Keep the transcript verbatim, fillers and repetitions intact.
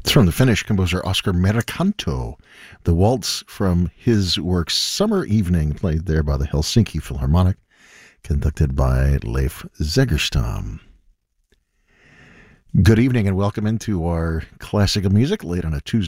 From the Finnish composer Oscar Merikanto, the waltz from his work Summer Evening, played there by the Helsinki Philharmonic, conducted by Leif Zegerstam. Good evening and welcome into our classical music late on a Tuesday